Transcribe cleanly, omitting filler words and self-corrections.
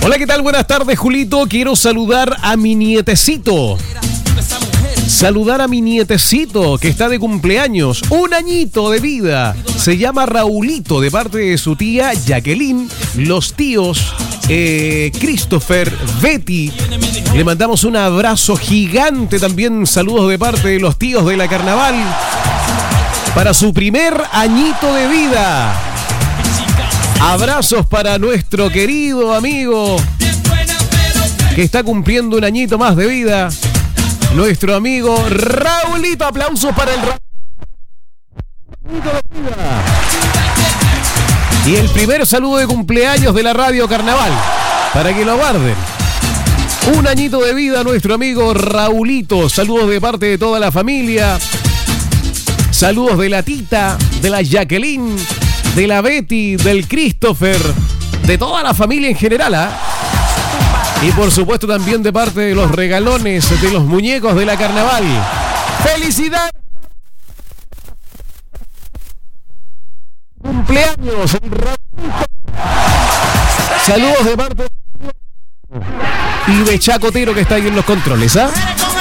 Hola, ¿qué tal? Buenas tardes, Julito. Quiero saludar a mi nietecito. Que está de cumpleaños, 1 añito de vida. Se llama Raulito, de parte de su tía Jacqueline, los tíos Christopher, Betty. Le mandamos un abrazo gigante, también saludos de parte de los tíos de la Carnaval para su primer añito de vida. Abrazos para nuestro querido amigo que está cumpliendo 1 añito más de vida. Nuestro amigo Raulito, aplausos para el Raulito de vida. Y el primer saludo de cumpleaños de la Radio Carnaval, para que lo guarden. 1 añito de vida nuestro amigo Raulito. Saludos de parte de toda la familia. Saludos de la Tita, de la Jacqueline, de la Betty, del Christopher, de toda la familia en general, ¿ah? Y por supuesto también de parte de los regalones, de los muñecos de la Carnaval. ¡Felicidades! ¡Cumpleaños! Saludos de parte y de Chacotero, que está ahí en los controles, ¿ah?